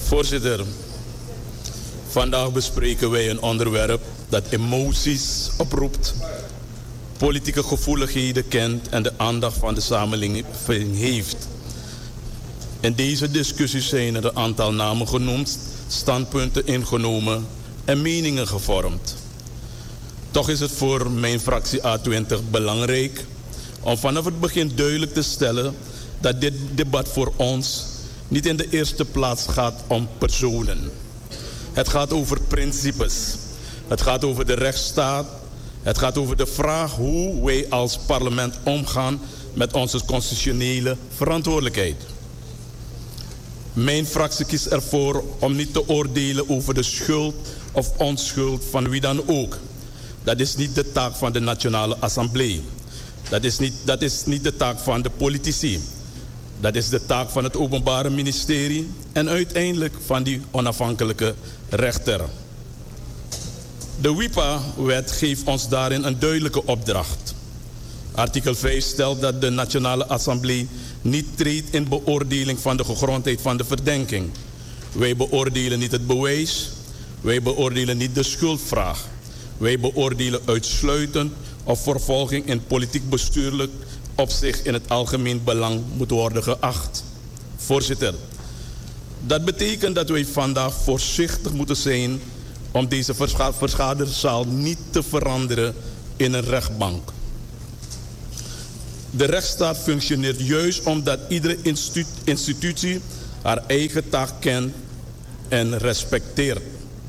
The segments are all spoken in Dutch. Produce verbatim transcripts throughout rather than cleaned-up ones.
Voorzitter, vandaag bespreken wij een onderwerp dat emoties oproept, politieke gevoeligheden kent en de aandacht van de samenleving heeft. In deze discussie zijn er een aantal namen genoemd, standpunten ingenomen en meningen gevormd. Toch is het voor mijn fractie A twintig belangrijk om vanaf het begin duidelijk te stellen dat dit debat voor ons niet in de eerste plaats gaat om personen. Het gaat over principes. Het gaat over de rechtsstaat. Het gaat over de vraag hoe wij als parlement omgaan met onze constitutionele verantwoordelijkheid. Mijn fractie kiest ervoor om niet te oordelen over de schuld of onschuld van wie dan ook. Dat is niet de taak van de Nationale Assemblée. Dat is niet, dat is niet de taak van de politici. Dat is de taak van het Openbare Ministerie en uiteindelijk van die onafhankelijke rechter. De W I P A-wet geeft ons daarin een duidelijke opdracht. Artikel vijf stelt dat de Nationale Assemblée niet treedt in beoordeling van de gegrondheid van de verdenking. Wij beoordelen niet het bewijs. Wij beoordelen niet de schuldvraag. Wij beoordelen uitsluitend of vervolging in politiek-bestuurlijk opzicht in het algemeen belang moet worden geacht. Voorzitter, dat betekent dat wij vandaag voorzichtig moeten zijn om deze verscha- vergaderzaal niet te veranderen in een rechtbank. De rechtsstaat functioneert juist omdat iedere institu- institutie haar eigen taak kent en respecteert.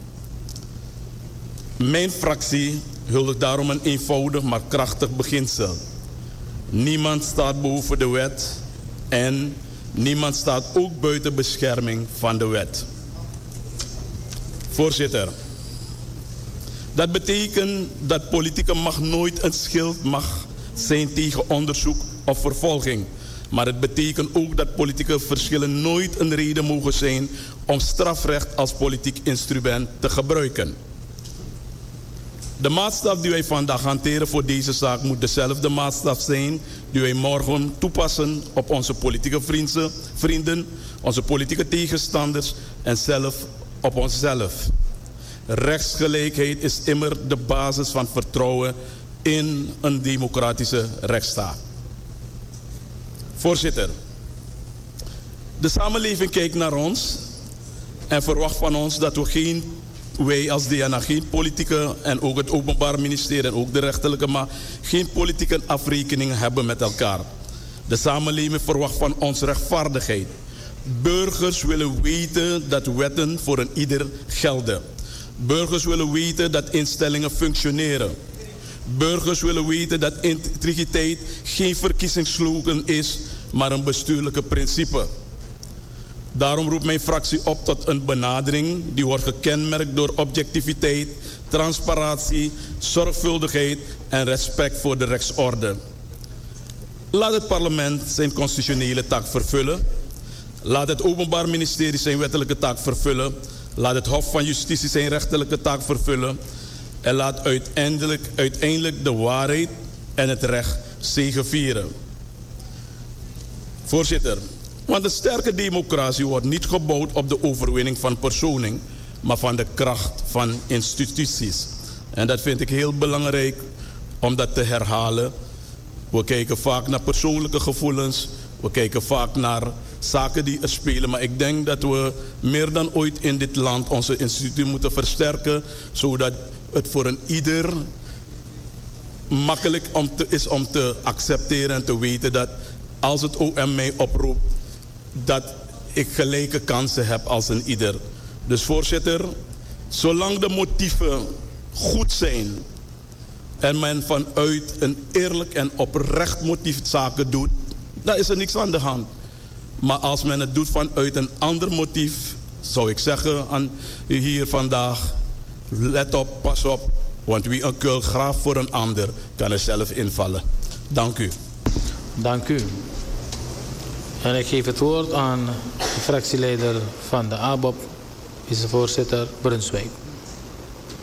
Mijn fractie huldigt daarom een eenvoudig maar krachtig beginsel. Niemand staat boven de wet en niemand staat ook buiten bescherming van de wet. Voorzitter, dat betekent dat politieke macht nooit een schild mag zijn tegen onderzoek of vervolging. Maar het betekent ook dat politieke verschillen nooit een reden mogen zijn om strafrecht als politiek instrument te gebruiken. De maatstaf die wij vandaag hanteren voor deze zaak moet dezelfde maatstaf zijn die wij morgen toepassen op onze politieke vrienden, onze politieke tegenstanders en zelf op onszelf. Rechtsgelijkheid is immer de basis van vertrouwen in een democratische rechtsstaat. Voorzitter, de samenleving kijkt naar ons en verwacht van ons dat we geen, wij als D N A geen politieke en ook het Openbaar Ministerie en ook de rechterlijke macht geen politieke afrekening hebben met elkaar. De samenleving verwacht van ons rechtvaardigheid. Burgers willen weten dat wetten voor een ieder gelden. Burgers willen weten dat instellingen functioneren. Burgers willen weten dat integriteit geen verkiezingsslogan is, maar een bestuurlijke principe. Daarom roept mijn fractie op tot een benadering die wordt gekenmerkt door objectiviteit, transparantie, zorgvuldigheid en respect voor de rechtsorde. Laat het parlement zijn constitutionele taak vervullen. Laat het Openbaar Ministerie zijn wettelijke taak vervullen. Laat het Hof van Justitie zijn rechterlijke taak vervullen. En laat uiteindelijk, uiteindelijk de waarheid en het recht zegevieren. Voorzitter, want een sterke democratie wordt niet gebouwd op de overwinning van personen, maar van de kracht van instituties. En dat vind ik heel belangrijk om dat te herhalen. We kijken vaak naar persoonlijke gevoelens. We kijken vaak naar zaken die er spelen. Maar ik denk dat we meer dan ooit in dit land onze instituten moeten versterken, zodat het voor een ieder makkelijk om te, is om te accepteren en te weten dat als het O M mij oproept, dat ik gelijke kansen heb als een ieder. Dus voorzitter, zolang de motieven goed zijn en men vanuit een eerlijk en oprecht motief zaken doet, dan is er niks aan de hand. Maar als men het doet vanuit een ander motief, zou ik zeggen aan u hier vandaag, let op, pas op, want wie een kuil graaft voor een ander, kan er zelf invallen. Dank u. Dank u. En ik geef het woord aan de fractieleider van de A B O P, vicevoorzitter Brunswijk.